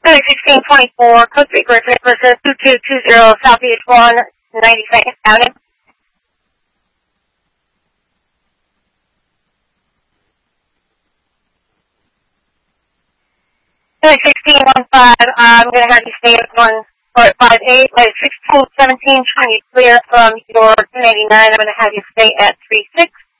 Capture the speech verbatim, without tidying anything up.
sixteen twenty-four, Cook Street, Griffith, versus two two two zero Southeast one ninety-second Avenue. sixteen fifteen, I'm going to have you stay at one five eight, sixteen seventeen, trying to clear from your ten eighty-nine, I'm going to have you stay at three six.